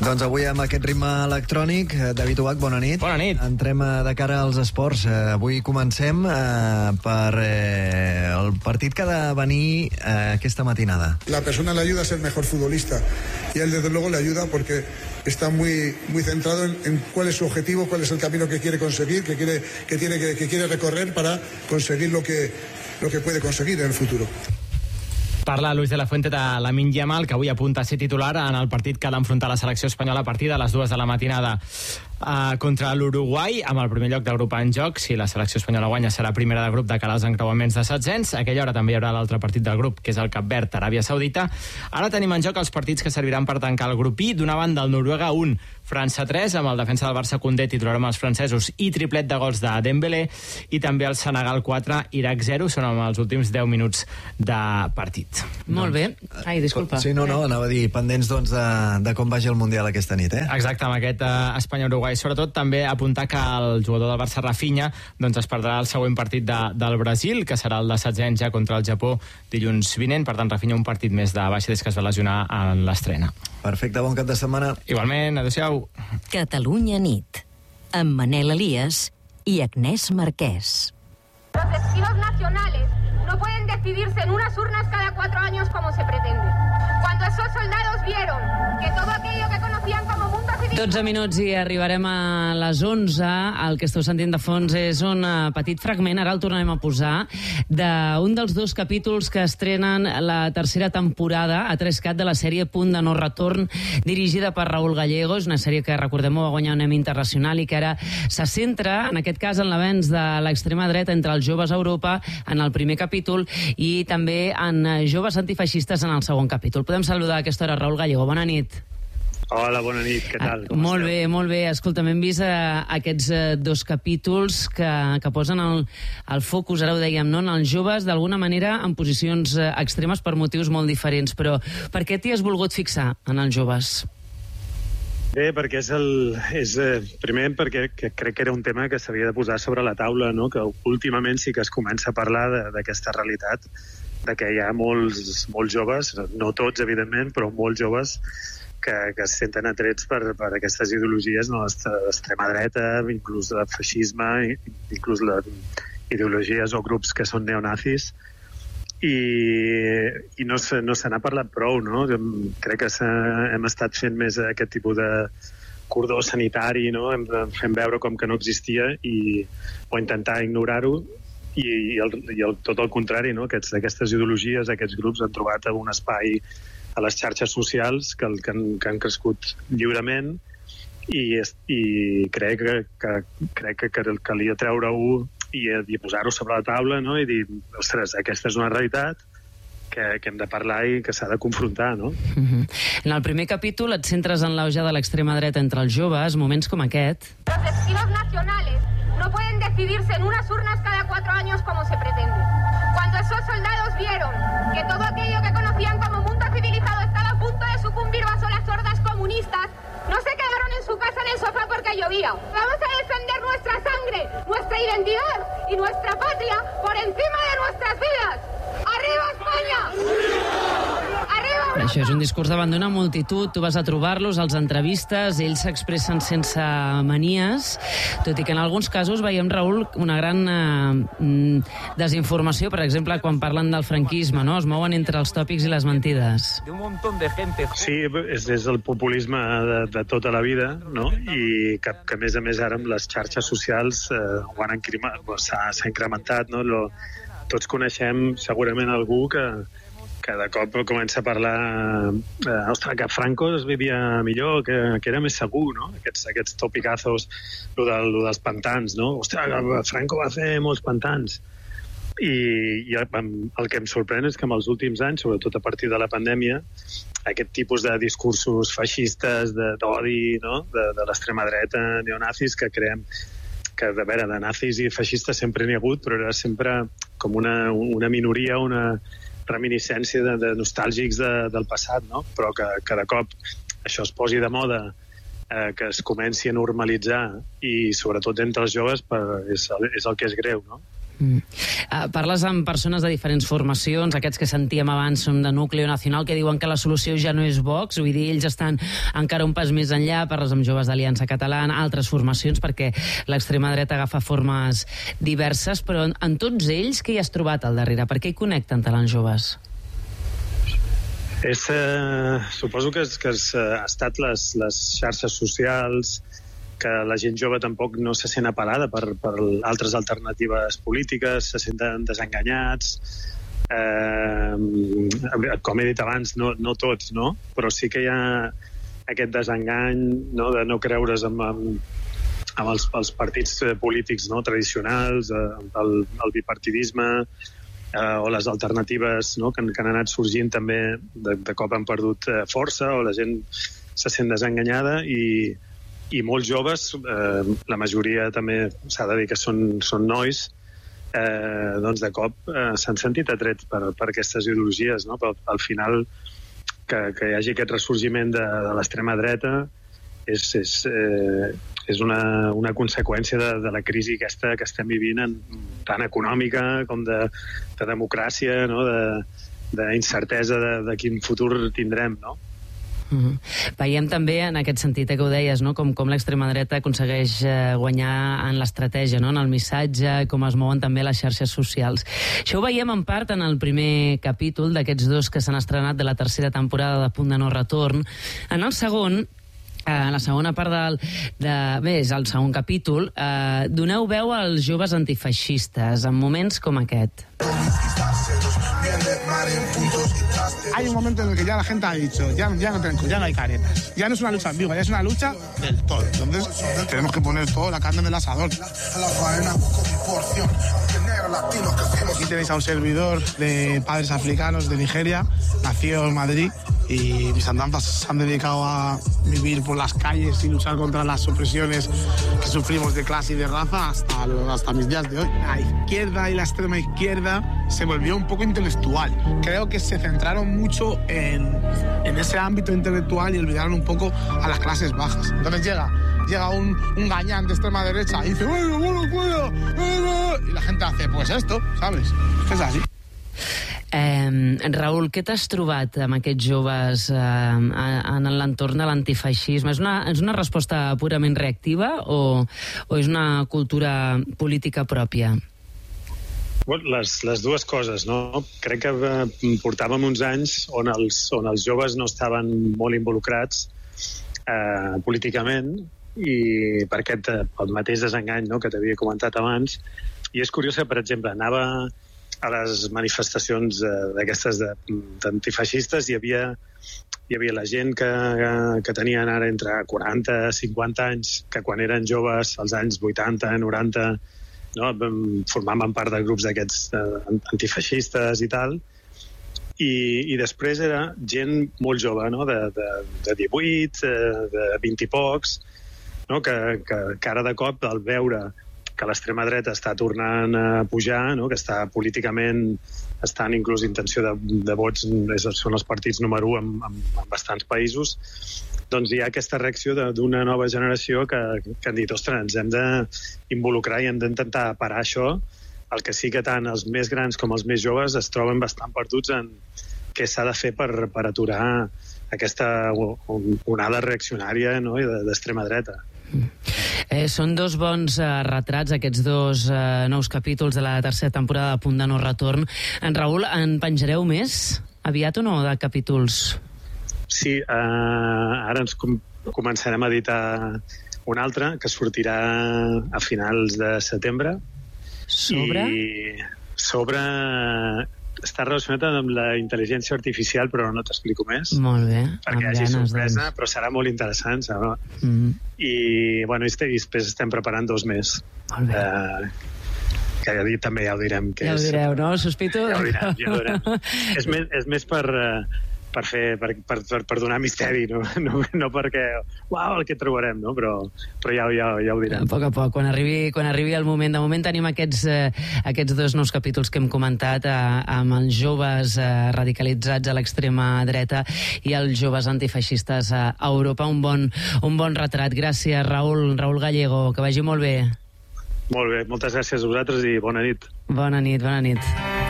Doncs avui amb aquest ritme electrònic, David Ubach, bona nit. Bona nit. Entrem de cara als esports. Avui comencem per el partit que ha de venir aquesta matinada. La persona le ayuda a ser mejor futbolista y él desde luego le ayuda porque está muy centrado en cuál es su objetivo, cuál es el camino que quiere conseguir, que quiere recorrer para conseguir lo que puede conseguir en el futuro. Parla Luis de la Fuente de Lamine Yamal, que avui apunta a ser titular en el partit que ha d'enfrontar la selecció espanyola a partir de les 2 de la matinada contra l'Uruguai, amb el primer lloc de grup en joc. Si la selecció espanyola guanya, serà primera de grup de cara als encreuaments de setzents. A aquella hora també hi haurà l'altre partit del grup, que és el Cap Verd, Aràbia Saudita. Ara tenim en joc els partits que serviran per tancar el grup I. D'una banda, el Noruega 1, França 3, amb el defensa del Barça Koundé titular amb els francesos i triplet de gols de Dembélé, i també el Senegal 4, Iraq 0, són els últims 10 minuts de partit. Molt bé. Ai, disculpa. Sí, no, anava a dir, pendents doncs, de com vagi el Mundial aquesta nit, eh? Exacte, amb aquest Espanya-Uruguai. Sobretot també apuntar que el jugador del Barça, Rafinha, doncs es perdrà el següent partit del Brasil, que serà el de setzents ja contra el Japó dilluns vinent. Per tant, Rafinha un partit més de baixa des que es va lesionar en l'estrena. Perfecte, bon cap de setmana. Igualment, adéu-siau. Catalunya nit, amb Manel Elias i Agnès Marquès. Los destinos nacionales no pueden decidirse en unas urnas cada 4 años como se pretende. Cuando esos soldados vieron que todo aquello que conocían como mundo civil... 12 minuts i arribarem a les 11. El que esteu sentint de fons és un petit fragment, ara el tornarem a posar, d'un dels 2 capítols que estrenen la tercera temporada a 3CAT de la sèrie Punt de no retorn, dirigida per Raúl Gallegos, una sèrie que, recordem-ho, va guanyar un Emmy internacional i que ara se centra, en aquest cas, en l'avenç de l'extrema dreta entre els joves a Europa en el primer capítol i també en joves antifeixistes en el segon capítol. Podem saludar a aquesta hora Raúl Gallego. Bona nit. Hola, bona nit, què tal? Molt bé, molt bé. Escolta, hem vist aquests 2 capítols que posen el focus, ara ho dèiem, no? En els joves, d'alguna manera, en posicions extremes per motius molt diferents. Però per què t'hi has volgut fixar en els joves? Bé, perquè primer perquè crec que era un tema que s'havia de posar sobre la taula, no? Que últimament sí que es comença a parlar d'aquesta realitat, de que hi ha molts joves, no tots, evidentment, però molts joves que es senten atrets per aquestes ideologies, no? L'extrema dreta, inclús el feixisme, inclús les ideologies o grups que són neonazis, i no se n'ha parlat prou, no? Crec que hem estat fent més aquest tipus de cordó sanitari, no? Fem veure com que no existia o intentar ignorar-ho, i tot el contrari, no? Aquestes ideologies, aquests grups han trobat un espai a les xarxes socials que han crescut lliurement, i crec que calia treure-ho i posar-ho sobre la taula, no? I dir, ostres, aquesta és una realitat que hem de parlar i que s'ha de confrontar, no? En el primer capítol et centres en l'auge de l'extrema dreta entre els joves, moments com aquest. Los destinos nacionales no pueden decidirse en unas urnas cada 4 años como se pretende. Cuando esos soldados vieron que todo aquello que conocían como mundo civilizado estaba a punto de sucumbir bajo las hordas comunistas, no se quedaron en su casa en el sofá porque llovía. Vamos a defender nuestra sangre, nuestra identidad y nuestra patria por encima de nuestras vidas. ¡Arriba España! ¡Arriba Europa! Això és un discurs davant d'una multitud, tu vas a trobar-los, els entrevistes, ells s'expressen sense manies, tot i que en alguns casos veiem, Raül, una gran desinformació, per exemple, quan parlen del franquisme, no? Es mouen entre els tòpics i les mentides. Sí, és el populisme de tota la vida, no? I que a més a més ara amb les xarxes socials s'ha incrementat, no? Tots coneixem segurament algú que de cop comença a parlar ostres, que Franco es vivia millor, que era més segur, no? Aquests topicazos, lo dels pantans, no? Ostres, Franco va fer molts pantans. I el que em sorprèn és que en els últims anys, sobretot a partir de la pandèmia, aquest tipus de discursos feixistes, d'odi, no? De l'extrema dreta, neonazis, que creem que, de veure, de nazis i feixistes sempre n'hi ha hagut, però era sempre com una minoria, una reminiscència de nostàlgics del passat, no? Però que de cop això es posi de moda, que es comenci a normalitzar, i sobretot entre els joves és el que és greu, no? Parles amb persones de diferents formacions, aquests que sentíem abans són de Núcleo Nacional, que diuen que la solució ja no és Vox, vull dir, ells estan encara un pas més enllà. Parles amb joves d'Aliança Catalana, altres formacions, perquè l'extrema dreta agafa formes diverses, però en tots ells què hi has trobat al darrere? Per què hi connecten tant els joves? Suposo que ha estat les xarxes socials, que la gent jove tampoc no se sent apel·lada per altres alternatives polítiques, se senten desenganyats. Com he dit abans, no tots, no? Però sí que hi ha aquest desengany, no?, de no creure's amb els partits polítics, no?, tradicionals, el bipartidisme, o les alternatives, no?, que han anat sorgint també, de cop han perdut força, o la gent se sent desenganyada, i molts joves, la majoria també s'ha de dir que són nois, doncs de cop s'han sentit atrets per aquestes ideologies, no? Però al final que hi hagi aquest ressorgiment de l'extrema dreta és una conseqüència de la crisi aquesta que estem vivint, tant econòmica com de democràcia, no? D'incertesa de quin futur tindrem, no? Veiem també en aquest sentit que ho deies, no? com l'extrema dreta aconsegueix guanyar en l'estratègia, no? En el missatge, com es mouen també les xarxes socials. Això ho veiem en part en el primer capítol d'aquests 2 que s'han estrenat de la tercera temporada de Punt de no retorn. En el segon, la segona part és el segon capítol, doneu veu als joves antifeixistes en moments com aquest. Hay un momento en el que ya la gente ha dicho, ya no hay caretas, ya no es una lucha ambigua, ya es una lucha del todo. Entonces tenemos que poner toda la carne del asador. Aquí tenéis a un servidor de padres africanos de Nigeria, nació en Madrid, y mis andanzas se han dedicado a vivir por las calles y luchar contra las opresiones que sufrimos de clase y de raza hasta mis días de hoy. La izquierda y la extrema izquierda se volvió un poco intelectual. Creo que se centraron mucho en ese ámbito intelectual y olvidaron un poco a las clases bajas. Entonces llega un gañán de extrema derecha y dice bueno, y la gente hace pues esto, ¿sabes? Es que es así. Raül, què t'has trobat amb aquests joves en l'entorn de l'antifeixisme? És una resposta purament reactiva o és una cultura política pròpia? Les dues coses, no? Crec que portàvem uns anys on els joves no estaven molt involucrats políticament, i per el mateix desengany, no?, que t'havia comentat abans. I és curiós que, per exemple, anava a les manifestacions d'aquestes d'antifeixistes, hi havia la gent que tenien ara entre 40 i 50 anys, que quan eren joves, als anys 80, 90, no, formaven part de grups d'aquests antifeixistes i tal, i després era gent molt jove, no? de 18, de 20 i pocs, no? que ara de cop, al veure que l'extrema dreta està tornant a pujar, no? Que està políticament, estan inclús intenció de vots, són els partits número 1 en bastants països, doncs hi ha aquesta reacció d'una nova generació que han dit, ostres, ens hem d'involucrar i hem d'intentar parar això. El que sí que tant els més grans com els més joves es troben bastant perduts en què s'ha de fer per aturar aquesta onada reaccionària, no?, d'extrema dreta. Són 2 bons retrats, aquests 2 nous capítols de la tercera temporada de Punt de no retorn. En Raül, en penjareu més aviat o no de capítols? Sí, ara ens començarem a editar un altre que sortirà a finals de setembre. Sobre? Està relacionat amb la intel·ligència artificial, però no t'explico més. Molt bé. Perquè hi hagi sorpresa, però serà molt interessant, saps? I després estem preparant 2 més. Molt bé. Que també ja ho direm. Ja ho direu, no? Sospito? Ja ho direm. És més per donar misteri, no perquè el que trobarem, no? Però ja ho direm. A poc, quan arribi el moment. De moment tenim aquests 2 nous capítols que hem comentat amb els joves radicalitzats a l'extrema dreta i els joves antifeixistes a Europa. Un bon retrat. Gràcies, Raül Gallego. Que vagi molt bé. Molt bé, moltes gràcies a vosaltres i bona nit. Bona nit, bona nit.